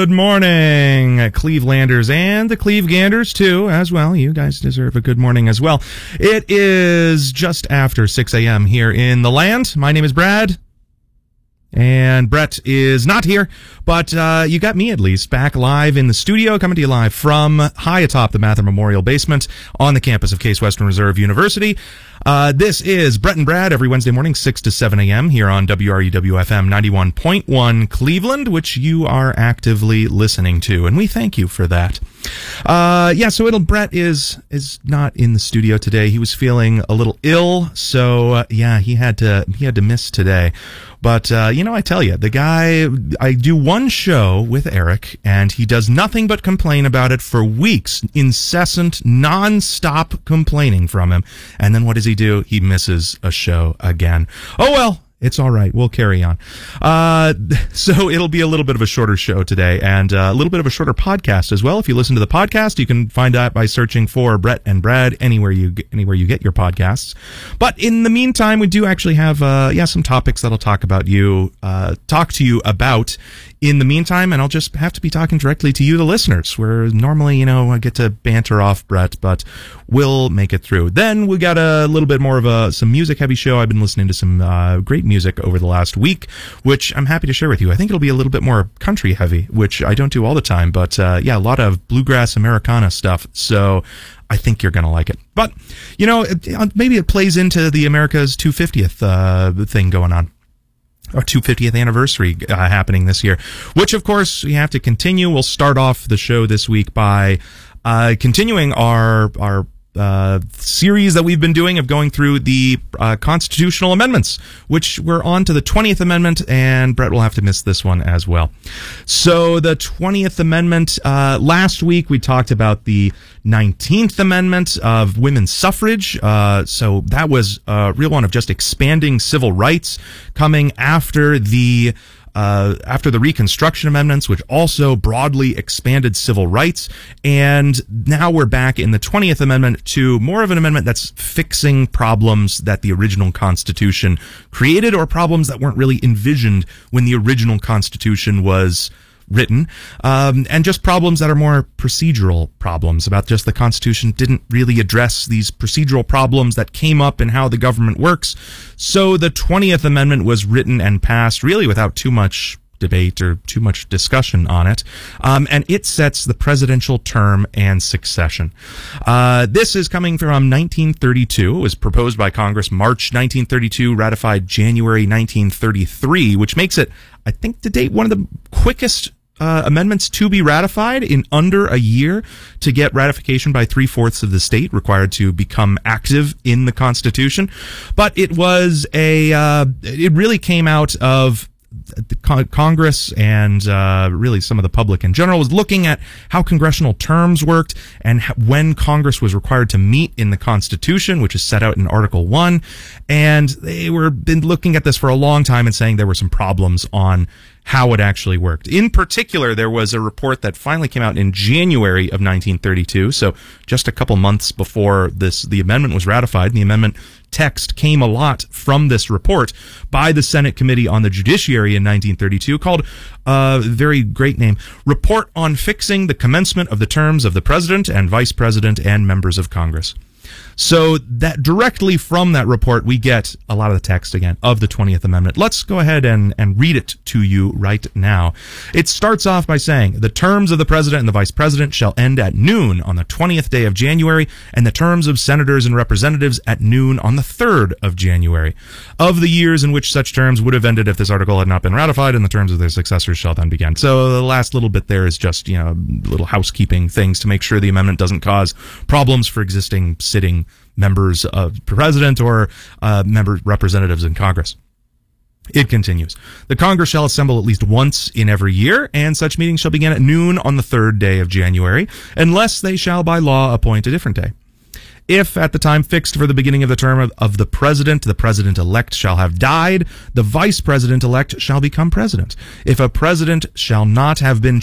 Good morning, Clevelanders and the Cleveganders, too, as well. You guys deserve a good morning as well. It is just after 6 a.m. here in the land. My name is Brad, and Brett is not here, but you got me at least back live in the studio, coming to you live from high atop the Mather Memorial basement on the campus of Case Western Reserve University. This is Brett and Brad every Wednesday morning, 6 to 7 a.m. here on WRUW-FM 91.1 Cleveland, which you are actively listening to, and we thank you for that. Brett is not in the studio today. He was feeling a little ill, so he had to miss today. But I tell you, the guy, I do one show with Eric, and he does nothing but complain about it for weeks. Incessant, non-stop complaining from him. And then what does he do? He misses a show again. Oh, well. It's all right. We'll carry on. So it'll be a little bit of a shorter show today and a little bit of a shorter podcast as well. If you listen to the podcast, you can find that by searching for Brett and Brad anywhere you get your podcasts. But in the meantime, we do actually have some topics that'll talk to you about in the meantime, and I'll just have to be talking directly to you, the listeners, where normally, I get to banter off Brett, but we'll make it through. Then we got a little bit more of some music-heavy show. I've been listening to some great music over the last week, which I'm happy to share with you. I think it'll be a little bit more country-heavy, which I don't do all the time, but a lot of bluegrass Americana stuff, so I think you're going to like it. But, maybe it plays into the America's 250th thing going on. Our 250th anniversary happening this year, which, of course, we have to continue. We'll start off the show this week by continuing our series that we've been doing of going through the constitutional amendments, which we're on to the 20th Amendment, and Brett will have to miss this one as well. So the 20th Amendment, last week we talked about the 19th Amendment of women's suffrage. So that was a real one of just expanding civil rights coming after the Reconstruction Amendments, which also broadly expanded civil rights. And now we're back in the 20th Amendment to more of an amendment that's fixing problems that the original Constitution created, or problems that weren't really envisioned when the original Constitution was written, and just problems that are more procedural problems about just the Constitution didn't really address these procedural problems that came up in how the government works. So the 20th Amendment was written and passed really without too much debate or too much discussion on it, and it sets the presidential term and succession. This is coming from 1932. It was proposed by Congress March 1932, ratified January 1933, which makes it, I think, to date, one of the quickest amendments to be ratified in under a year to get ratification by 3/4 of the state required to become active in the Constitution. But it was it really came out of the Congress and really some of the public in general was looking at how congressional terms worked and when Congress was required to meet in the Constitution, which is set out in Article 1. And they were been looking at this for a long time and saying there were some problems on how it actually worked. In particular, there was a report that finally came out in January of 1932, so just a couple months before the amendment was ratified. And the amendment text came a lot from this report by the Senate Committee on the Judiciary in 1932, called very great name, Report on Fixing the Commencement of the Terms of the President and Vice President and Members of Congress. So that directly from that report, we get a lot of the text again of the 20th Amendment. Let's go ahead and read it to you right now. It starts off by saying, the terms of the President and the Vice President shall end at noon on the 20th day of January, and the terms of senators and representatives at noon on the 3rd of January. Of the years in which such terms would have ended if this article had not been ratified, and the terms of their successors shall then begin. So the last little bit there is just, little housekeeping things to make sure the amendment doesn't cause problems for existing sitting members of the president or representatives in Congress. It continues. The Congress shall assemble at least once in every year, and such meetings shall begin at noon on the 3rd day of January, unless they shall by law appoint a different day. If at the time fixed for the beginning of the term of the president-elect shall have died, the vice president-elect shall become president. If a president shall not have been